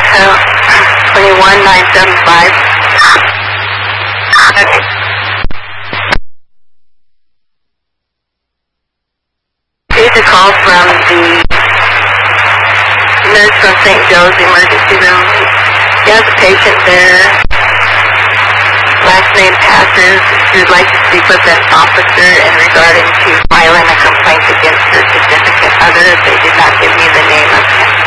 21975. Okay. Received a call from the nurse from St. Joe's emergency room. He has a patient there. Last name passes. She would like to speak with an officer in regarding to filing a complaint against her significant other. They did not give me the name of him.